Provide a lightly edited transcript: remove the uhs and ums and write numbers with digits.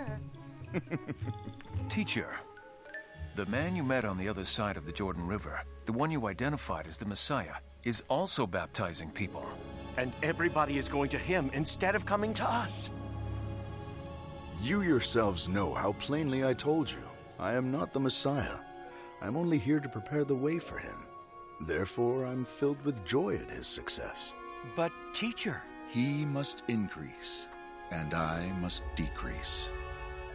Teacher, the man you met on the other side of the Jordan River, the one you identified as the Messiah, is also baptizing people. And everybody is going to him instead of coming to us. You yourselves know how plainly I told you. I am not the Messiah. I'm only here to prepare the way for him. Therefore, I'm filled with joy at his success. But, teacher... He must increase, and I must decrease.